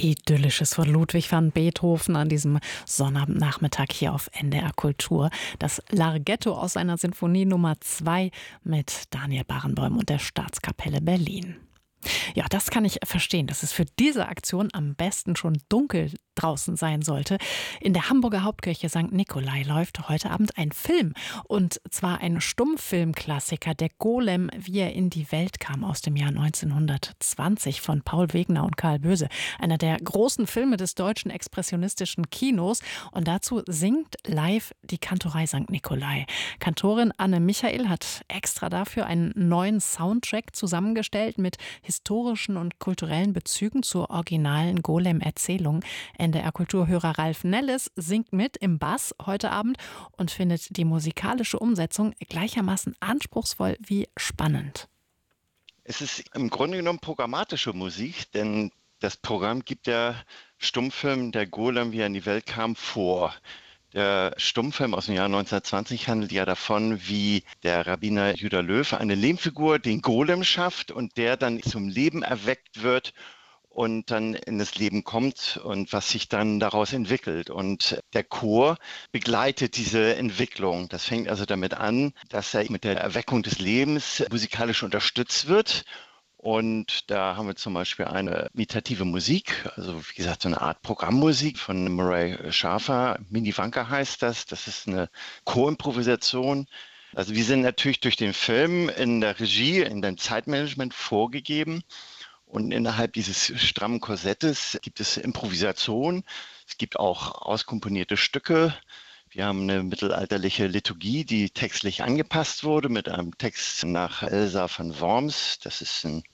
Idyllisches von Ludwig van Beethoven an diesem Sonnabendnachmittag hier auf NDR Kultur. Das Larghetto aus seiner Sinfonie Nummer 2 mit Daniel Barenboim und der Staatskapelle Berlin. Ja, das kann ich verstehen, dass es für diese Aktion am besten schon dunkel draußen sein sollte. In der Hamburger Hauptkirche St. Nikolai läuft heute Abend ein Film. Und zwar ein Stummfilmklassiker, der Golem, wie er in die Welt kam, aus dem Jahr 1920 von Paul Wegener und Karl Böse. Einer der großen Filme des deutschen expressionistischen Kinos. Und dazu singt live die Kantorei St. Nikolai. Kantorin Anne Michael hat extra dafür einen neuen Soundtrack zusammengestellt mit historischen und kulturellen Bezügen zur originalen Golem-Erzählung. NDR-Kulturhörer Ralf Nelles singt mit im Bass heute Abend und findet die musikalische Umsetzung gleichermaßen anspruchsvoll wie spannend. Es ist im Grunde genommen programmatische Musik, denn das Programm gibt der Stummfilm Der Golem, wie er in die Welt kam, vor. Der Stummfilm aus dem Jahr 1920 handelt ja davon, wie der Rabbiner Judah Löw eine Lehmfigur, den Golem, schafft und der dann zum Leben erweckt wird und dann in das Leben kommt und was sich dann daraus entwickelt. Und der Chor begleitet diese Entwicklung. Das fängt also damit an, dass er mit der Erweckung des Lebens musikalisch unterstützt wird. Und da haben wir zum Beispiel eine imitative Musik, also wie gesagt so eine Art Programmmusik von Murray Schafer. Minivanka heißt das. Das ist eine Chorimprovisation. Also wir sind natürlich durch den Film in der Regie, in dem Zeitmanagement vorgegeben. Und innerhalb dieses strammen Korsettes gibt es Improvisation. Es gibt auch auskomponierte Stücke. Wir haben eine mittelalterliche Liturgie, die textlich angepasst wurde mit einem Text nach Elsa von Worms. Das ist ein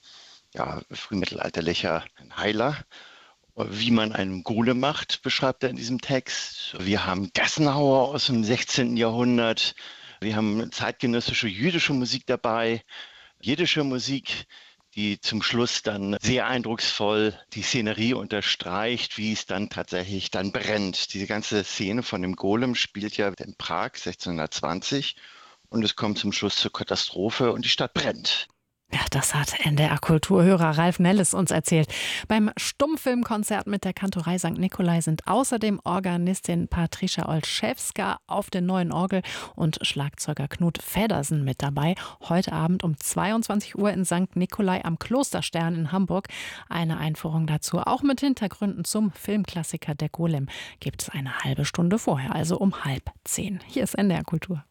frühmittelalterlicher Heiler. Wie man einen Golem macht, beschreibt er in diesem Text. Wir haben Gassenhauer aus dem 16. Jahrhundert. Wir haben zeitgenössische jüdische Musik dabei, jiddische Musik, die zum Schluss dann sehr eindrucksvoll die Szenerie unterstreicht, wie es dann tatsächlich dann brennt. Diese ganze Szene von dem Golem spielt ja in Prag 1620 und es kommt zum Schluss zur Katastrophe und die Stadt brennt. Ja, das hat NDR-Kulturhörer Ralf Nelles uns erzählt. Beim Stummfilmkonzert mit der Kantorei St. Nikolai sind außerdem Organistin Patricia Olszewska auf der neuen Orgel und Schlagzeuger Knut Feddersen mit dabei. Heute Abend um 22 Uhr in St. Nikolai am Klosterstern in Hamburg. Eine Einführung dazu, auch mit Hintergründen zum Filmklassiker Der Golem, gibt es eine halbe Stunde vorher, also um 9:30. Hier ist NDR Kultur.